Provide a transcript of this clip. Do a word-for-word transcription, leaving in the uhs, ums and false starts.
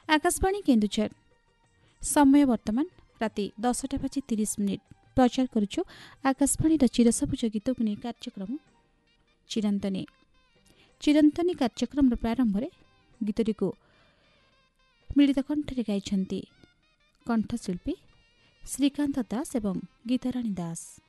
आकाशवाणी केन्दुझर समय वर्तमान राति दसटा बाजी तीस मिनिट प्रचार करुछु आकाशवाणी चिरसबुज गीत को कार्यक्रम चिरंतनी चिरंतनी कार्यक्रम प्रारंभ में गीतटी को मिलित कंठरे गाइछन्ति कंठशिल्पी श्रीकांत दास एवं गीताराणी दास।